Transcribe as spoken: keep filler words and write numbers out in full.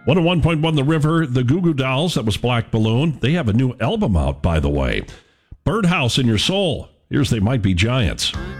one oh one point one The River, the Goo Goo Dolls, that was Black Balloon. They have a new album out, by the way. Birdhouse in Your Soul. Here's They Might Be Giants.